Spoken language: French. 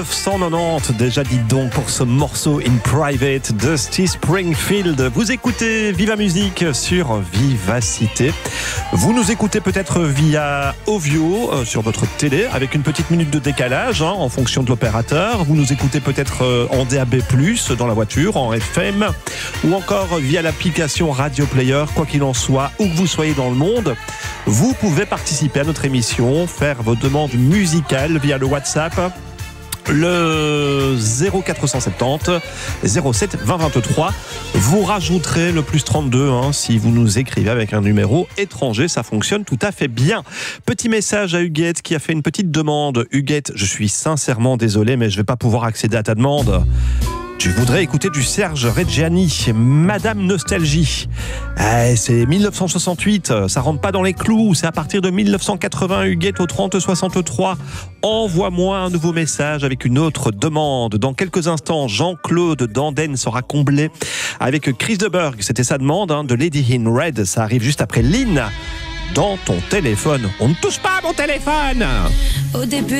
1990, déjà dites donc pour ce morceau In Private de Dusty Springfield. Vous écoutez Viva Musique sur Vivacité. Vous nous écoutez peut-être via Ovio sur votre télé avec une petite minute de décalage en fonction de l'opérateur. Vous nous écoutez peut-être en DAB+, dans la voiture, en FM ou encore via l'application Radio Player. Quoi qu'il en soit, où que vous soyez dans le monde, vous pouvez participer à notre émission, faire vos demandes musicales via le WhatsApp, le 0470 07 20 23. Vous rajouterez le plus 32 si vous nous écrivez avec un numéro étranger, ça fonctionne tout à fait bien. Petit message à Huguette qui a fait une petite demande. Huguette, je suis sincèrement désolé, mais je ne vais pas pouvoir accéder à ta demande. Tu voudrais écouter du Serge Reggiani, Madame Nostalgie. C'est 1968, ça rentre pas dans les clous, c'est à partir de 1980, Huguette au 30 63. Envoie-moi un nouveau message avec une autre demande. Dans quelques instants, Jean-Claude Danden sera comblé avec Chris de Burgh. C'était sa demande de Lady in Red. Ça arrive juste après Lynn. Dans ton téléphone. On ne touche pas à mon téléphone. Au début